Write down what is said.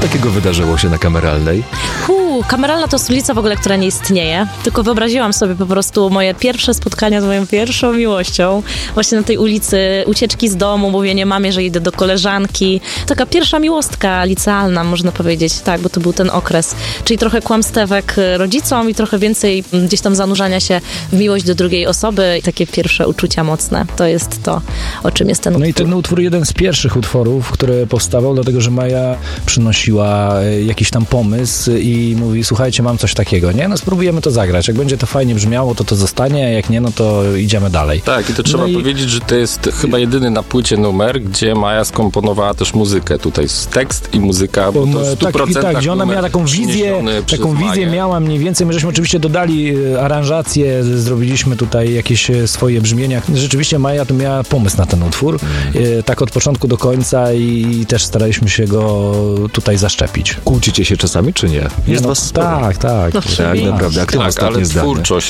takiego wydarzyło się na Kameralnej? Kameralna to stolica w ogóle, która nie istnieje, tylko wyobraziłam sobie po prostu moje pierwsze spotkania z moją pierwszą miłością. Właśnie na tej ulicy, ucieczki z domu, mówienie mamie, że idę do koleżanki. Taka pierwsza miłostka licealna, można powiedzieć, tak, bo to był ten okres. Czyli trochę kłamstewek rodzicom i trochę więcej gdzieś tam zanurzania się w miłość do drugiej osoby. I takie pierwsze uczucia mocne. To jest to, o czym jest ten utwór. No i ten utwór, jeden z pierwszych utworów, który powstawał, dlatego że Maja przynosiła jakiś tam pomysł i mówi, słuchajcie, mam coś takiego, nie? No spróbujemy to zagrać. Jak będzie to fajnie brzmiało, to zostanie, a jak nie, no to idziemy dalej. Tak, i to trzeba powiedzieć, że to jest chyba jedyny na płycie numer, gdzie Maja skomponowała też muzykę. Tutaj jest tekst i muzyka, bo to w 100% tak, gdzie ona miała taką wizję miała mniej więcej. My żeśmy oczywiście dodali aranżację, zrobiliśmy tutaj jakieś swoje brzmienia. Rzeczywiście Maja tu miała pomysł na ten utwór, tak od początku do końca i też staraliśmy się go tutaj zaszczepić. Kłócicie się czasami, czy nie? Jest was sporo. Tak. Tak, naprawdę. Jak to ostatnie zdanie? Twórczość